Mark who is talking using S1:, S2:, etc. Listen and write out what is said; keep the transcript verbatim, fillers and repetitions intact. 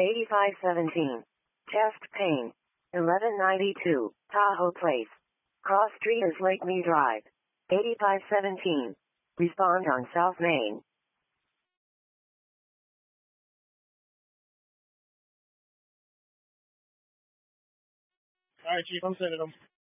S1: eighty-five seventeen. Chest pain. eleven ninety-two. Tahoe Place. Cross Street is Lake Me Drive. eighty-five seventeen. Respond on South Main.
S2: All right, Chief, I'm sending them.